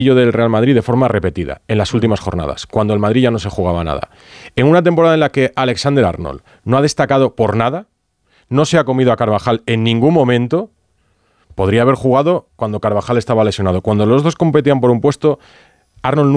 del Real Madrid de forma repetida en las últimas jornadas, cuando el Madrid ya no se jugaba nada. En una temporada en la que Alexander-Arnold no ha destacado por nada, no se ha comido a Carvajal en ningún momento, podría haber jugado cuando Carvajal estaba lesionado. Cuando los dos competían por un puesto, Arnold